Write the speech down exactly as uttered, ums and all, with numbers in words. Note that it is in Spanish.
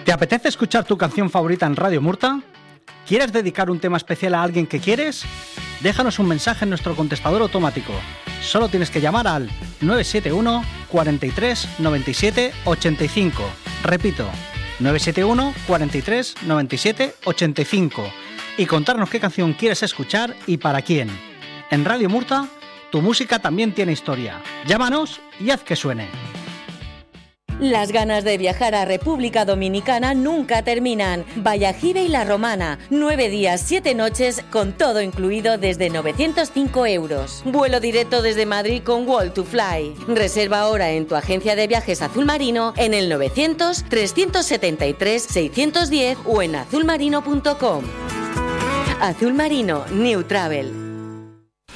¿Te apetece escuchar tu canción favorita en Radio Murta? ¿Quieres dedicar un tema especial a alguien que quieres? Déjanos un mensaje en nuestro contestador automático. Solo tienes que llamar al nueve siete uno, cuarenta y tres, noventa y siete, ochenta y cinco. Repito, nueve siete uno, cuarenta y tres, noventa y siete, ochenta y cinco. Y contarnos qué canción quieres escuchar y para quién. En Radio Murta, tu música también tiene historia. Llámanos y haz que suene. Las ganas de viajar a República Dominicana nunca terminan. Vallajive y La Romana, nueve días, siete noches, con todo incluido desde novecientos cinco euros. Vuelo directo desde Madrid con Wall to Fly. Reserva ahora en tu agencia de viajes Azul Marino en el novecientos, trescientos setenta y tres, seiscientos diez o en azul marino punto com. Azul Marino, New Travel.